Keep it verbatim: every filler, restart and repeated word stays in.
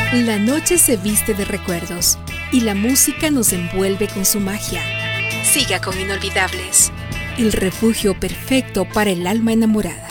La noche se viste de recuerdos y la música nos envuelve con su magia. Siga con Inolvidables, el refugio perfecto para el alma enamorada.